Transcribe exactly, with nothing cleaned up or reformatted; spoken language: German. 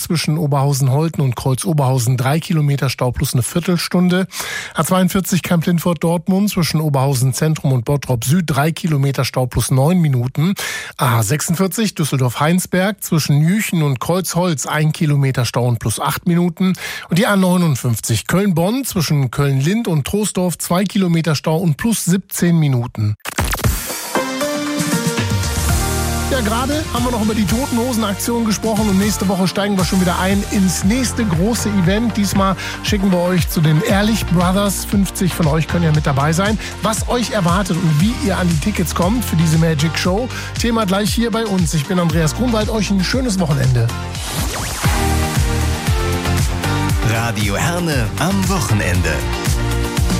zwischen Oberhausen-Holten und Kreuz-Oberhausen drei Kilometer Stau plus eine Viertelstunde. A zweiundvierzig Kemp-Lindfort-Dortmund zwischen Oberhausen-Zentrum und Bottrop-Süd drei Kilometer Stau plus neun Minuten. A sechsundvierzig Düsseldorf-Heinsberg zwischen Jüchen und Kreuzholz ein Kilometer Stau und plus acht Minuten. Und die A neunundfünfzig Köln-Bonn zwischen Köln-Lind und Troisdorf zwei Kilometer Stau und plus siebzehn Minuten. Ja, gerade haben wir noch über die Toten Hosen-Aktion gesprochen und nächste Woche steigen wir schon wieder ein ins nächste große Event. Diesmal schicken wir euch zu den Ehrlich Brothers. fünfzig von euch können ja mit dabei sein. Was euch erwartet und wie ihr an die Tickets kommt für diese Magic Show, Thema gleich hier bei uns. Ich bin Andreas Grunwald, euch ein schönes Wochenende. Radio Herne am Wochenende.